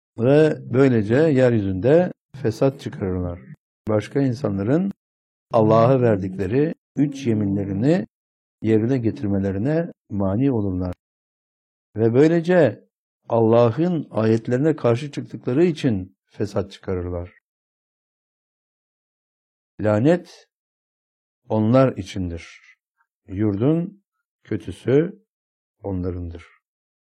Ve böylece yeryüzünde fesat çıkarırlar. Başka insanların Allah'a verdikleri 3 yeminlerini yerine getirmelerine mani olurlar. Ve böylece Allah'ın ayetlerine karşı çıktıkları için fesat çıkarırlar. Lanet onlar içindir. Yurdun kötüsü onlarındır.